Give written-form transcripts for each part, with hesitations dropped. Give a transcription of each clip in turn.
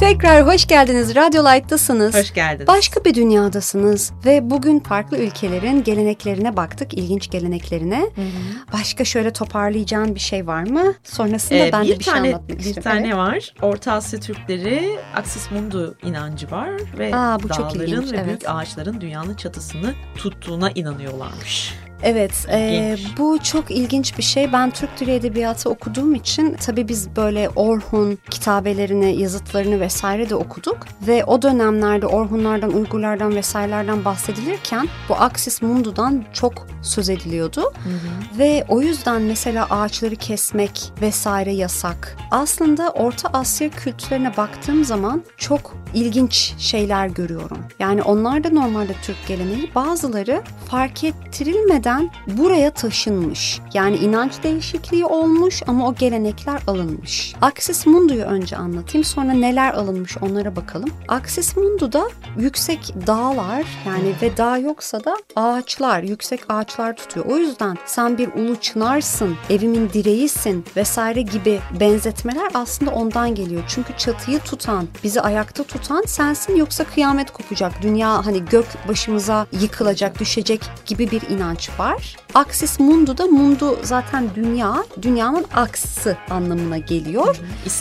Tekrar hoş geldiniz. Radyo Light'tasınız. Hoş geldiniz. Başka bir dünyadasınız ve bugün farklı ülkelerin geleneklerine baktık, ilginç geleneklerine. Hı-hı. Başka şöyle toparlayacağın bir şey var mı? Sonrasında ben de bir şey anlatmak istiyorum. Bir tane var. Orta Asya Türkleri Axis Mundi inancı var ve bu çok ilginç, ve büyük ağaçların dünyanın çatısını tuttuğuna inanıyorlarmış. Evet, bu çok ilginç bir şey. Ben Türk Dili Edebiyatı okuduğum için tabii biz böyle Orhun kitabelerini, yazıtlarını vesaire de okuduk. Ve o dönemlerde Orhunlardan, Uygurlardan vesairelerden bahsedilirken bu Axis Mundi'dan çok söz ediliyordu. Hı-hı. Ve o yüzden mesela ağaçları kesmek vesaire yasak. Aslında Orta Asya kültürlerine baktığım zaman çok ilginç şeyler görüyorum. Yani onlar da normalde Türk geleneği, bazıları fark ettirilmeden buraya taşınmış. Yani inanç değişikliği olmuş ama o gelenekler alınmış. Axis Mundi'yi önce anlatayım, sonra neler alınmış onlara bakalım. Axis Mundi'da yüksek dağlar, yani ve dağ yoksa da ağaçlar, yüksek ağaçlar tutuyor. O yüzden sen bir ulu çınarsın, evimin direğisin vesaire gibi benzetmeler aslında ondan geliyor. Çünkü çatıyı tutan, bizi ayakta tutan sensin, yoksa kıyamet kopacak. Dünya hani gök başımıza yıkılacak, düşecek gibi bir inanç var. Axis Mundi'da, Mundu zaten dünya, dünyanın aksı anlamına geliyor.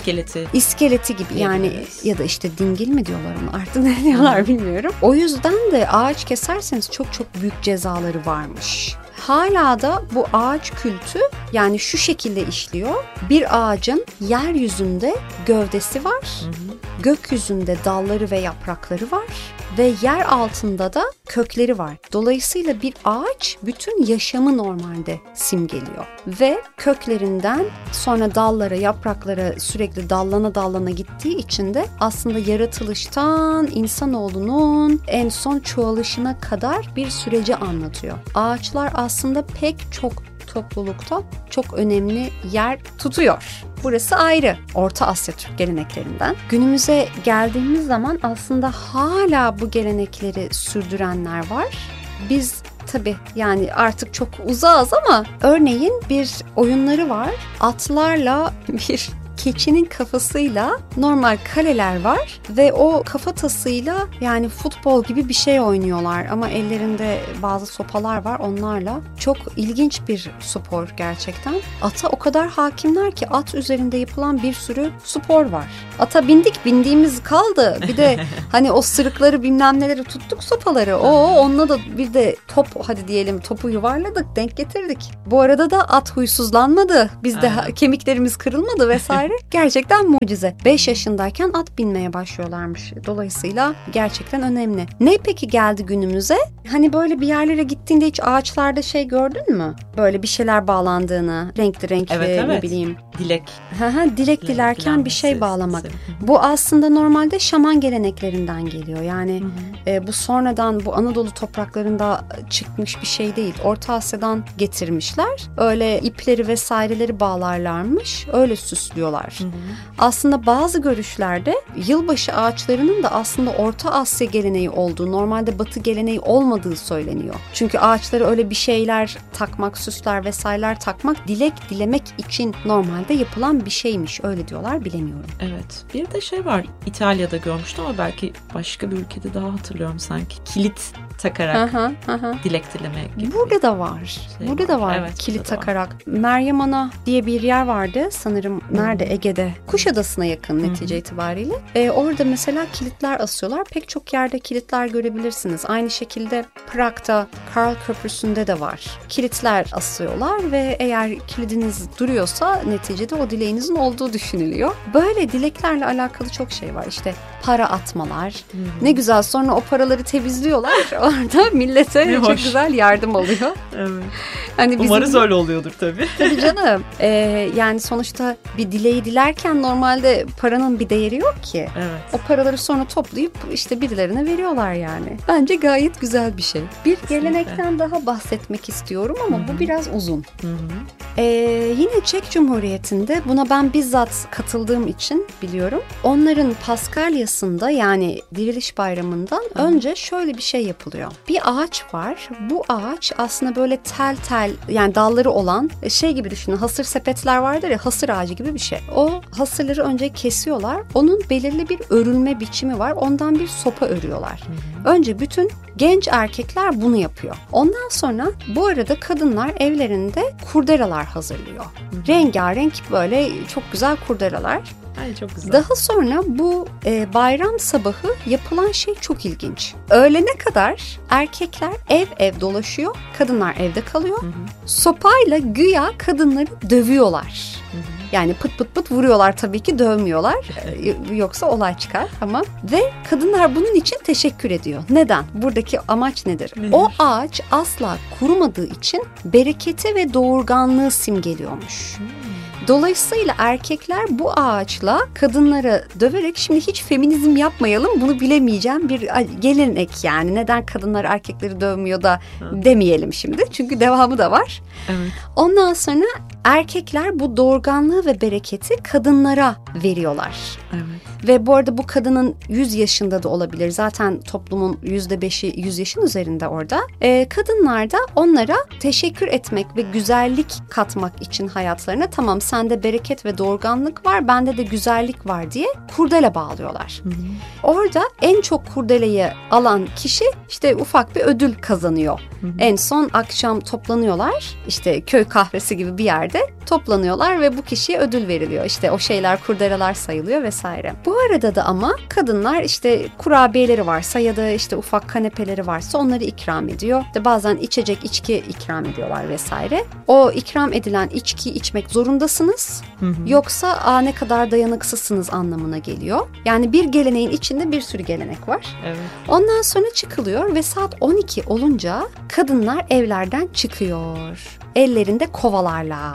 İskeleti gibi yani, ya da işte dingil mi diyorlar ona, artık ne diyorlar bilmiyorum. O yüzden de ağaç keserseniz çok çok büyük cezaları varmış. Hala da bu ağaç kültü yani şu şekilde işliyor. Bir ağacın yeryüzünde gövdesi var, gökyüzünde dalları ve yaprakları var ve yer altında da kökleri var. Dolayısıyla bir ağaç bütün yaşamı normalde simgeliyor. Ve köklerinden sonra dallara, yapraklara sürekli dallana gittiği için de aslında yaratılıştan insanoğlunun en son çoğalışına kadar bir süreci anlatıyor. Ağaçlar aslında pek çok toplulukta çok önemli yer tutuyor. Burası ayrı. Orta Asya Türk geleneklerinden. Günümüze geldiğimiz zaman aslında hala bu gelenekleri sürdürenler var. Biz tabii yani artık çok uzağız ama örneğin bir oyunları var. Atlarla bir keçinin kafasıyla normal kaleler var ve o kafatasıyla yani futbol gibi bir şey oynuyorlar ama ellerinde bazı sopalar var, onlarla. Çok ilginç bir spor gerçekten. Ata o kadar hakimler ki at üzerinde yapılan bir sürü spor var. Ata bindiğimiz kaldı. Bir de hani o sırıkları bilmem neleri tuttuk, sopaları. Onunla da bir de top, hadi diyelim topu yuvarladık, denk getirdik. Bu arada da at huysuzlanmadı. Bizde kemiklerimiz kırılmadı vesaire. Gerçekten mucize. 5 yaşındayken at binmeye başlıyorlarmış. Dolayısıyla gerçekten önemli. Ne peki geldi günümüze? Hani böyle bir yerlere gittiğinde hiç ağaçlarda şey gördün mü? Böyle bir şeyler bağlandığını, renkli evet. Ne bileyim. Dilek dilerken bir şey bağlamak. Bu aslında normalde şaman geleneklerinden geliyor. Yani bu sonradan bu Anadolu topraklarında çıkmış bir şey değil. Orta Asya'dan getirmişler. Öyle ipleri vesaireleri bağlarlarmış. Öyle süslüyorlar. Aslında bazı görüşlerde yılbaşı ağaçlarının da aslında Orta Asya geleneği olduğu, normalde Batı geleneği olmadığı söyleniyor. Çünkü ağaçlara öyle bir şeyler takmak, süsler vesaireler takmak, dilek dilemek için normalde yapılan bir şeymiş. Öyle diyorlar, bilemiyorum. Evet. Bir de şey var. İtalya'da görmüştüm ama belki başka bir ülkede daha hatırlıyorum sanki. Kilit takarak dilek dileme gibi. Burada da var. Burada da var. Evet, kilit takarak. Var. Meryem Ana diye bir yer vardı sanırım. Nerede? Ege'de. Kuşadası'na yakın netice itibariyle. Orada mesela kilitler asıyorlar. Pek çok yerde kilitler görebilirsiniz. Aynı şekilde Prag'da Karl Köprüsü'nde de var. Kilitler asıyorlar ve eğer kilidiniz duruyorsa neticede o dileğinizin olduğu düşünülüyor. Böyle dileklerle alakalı çok şey var. İşte para atmalar. Ne güzel, sonra o paraları temizliyorlar. Orada millete çok güzel yardım oluyor. Evet. Hani umarız öyle oluyordur tabii. Tabii canım. Yani sonuçta bir dileği dilerken normalde paranın bir değeri yok ki. Evet. O paraları sonra toplayıp işte birilerine veriyorlar yani. Bence gayet güzel bir şey. Bir gelenekten daha bahsetmek istiyorum ama bu biraz uzun. Yine Çek Cumhuriyeti'nde, buna ben bizzat katıldığım için biliyorum. Onların Paskalya'sında, yani Diriliş Bayramı'ndan önce şöyle bir şey yapılıyor. Bir ağaç var. Bu ağaç aslında böyle tel yani dalları olan, şey gibi düşünün. Hasır sepetler vardır ya, hasır ağacı gibi bir şey. o hasırları önce kesiyorlar. Onun belirli bir örülme biçimi var. Ondan bir sopa örüyorlar. Önce bütün genç erkekler bunu yapıyor. Ondan sonra bu arada kadınlar evlerinde kurdelalar hazırlıyor. Rengarenk böyle çok güzel kurdelalar. Ay, çok güzel. Daha sonra bu bayram sabahı yapılan şey çok ilginç. Öğlene kadar erkekler ev ev dolaşıyor, kadınlar evde kalıyor. Sopayla güya kadınları dövüyorlar. Yani pıt pıt pıt vuruyorlar, tabii ki dövmüyorlar. Yoksa olay çıkar ama. Ve kadınlar bunun için teşekkür ediyor. Neden? Buradaki amaç nedir? O ağaç asla kurumadığı için bereketi ve doğurganlığı simgeliyormuş. Dolayısıyla erkekler bu ağaçla kadınları döverek, şimdi hiç feminizm yapmayalım, bunu bilemeyeceğim bir gelenek yani. Neden kadınlar erkekleri dövmüyor da demeyelim şimdi. Çünkü devamı da var. Evet. Ondan sonra erkekler bu doğurganlığı ve bereketi kadınlara veriyorlar. Evet. Ve bu arada bu kadının 100 yaşında da olabilir. Zaten toplumun %5'i 100 yaşın üzerinde orada. Kadınlar da onlara teşekkür etmek ve güzellik katmak için hayatlarına, tamam sende bereket ve doğurganlık var, bende de güzellik var diye kurdele bağlıyorlar. Orada en çok kurdeleyi alan kişi işte ufak bir ödül kazanıyor. En son akşam toplanıyorlar, işte köy kahvesi gibi bir yerde toplanıyorlar ve bu kişiye ödül veriliyor. İşte o şeyler kurdeleler sayılıyor vesaire. Bu arada da ama kadınlar işte kurabiyeleri varsa ya da işte ufak kanepeleri varsa onları ikram ediyor. İşte bazen içecek, içki ikram ediyorlar vesaire. O ikram edilen içkiyi içmek zorundasınız. Yoksa ne kadar dayanıksızsınız anlamına geliyor. Yani bir geleneğin içinde bir sürü gelenek var. Evet. Ondan sonra çıkılıyor ve saat 12 olunca kadınlar evlerden çıkıyor. Ellerinde kovalarla.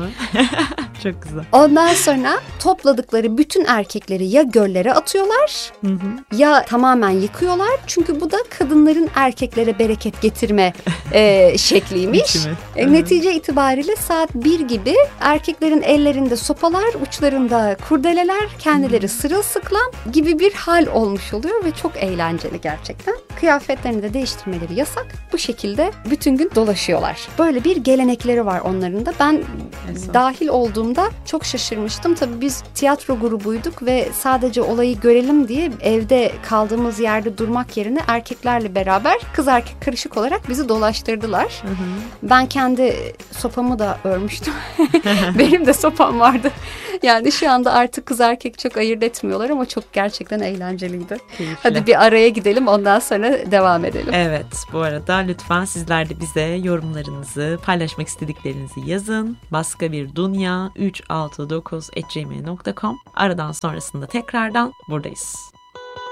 Çok güzel. Ondan sonra topladıkları bütün erkekleri ya göllere atıyorlar ya tamamen yıkıyorlar. Çünkü bu da kadınların erkeklere bereket getirme şekliymiş. Netice itibariyle saat 1 gibi erkeklerin ellerinde sopalar, uçlarında kurdeleler, kendileri sırılsıklam gibi bir hal olmuş oluyor ve çok eğlenceli gerçekten. Kıyafetlerini de değiştirmeleri yasak. Bu şekilde bütün gün dolaşıyorlar. Böyle bir gelenekleri var onların da. Ben dahil olduğumda çok şaşırmıştım. Tabii biz tiyatro grubuyduk ve sadece olayı görelim diye evde kaldığımız yerde durmak yerine erkeklerle beraber kız erkek karışık olarak bizi dolaştırdılar. Ben kendi sopamı da örmüştüm. Benim de sopam vardı. Yani şu anda artık kız erkek çok ayırt etmiyorlar ama çok gerçekten eğlenceliydi. Keyifli. Hadi bir araya gidelim, ondan sonra devam edelim. Evet, bu arada lütfen sizler de bize yorumlarınızı, paylaşmak istediklerinizi yazın. baskabirdünya369@gmail.com. Aradan sonrasında tekrardan buradayız.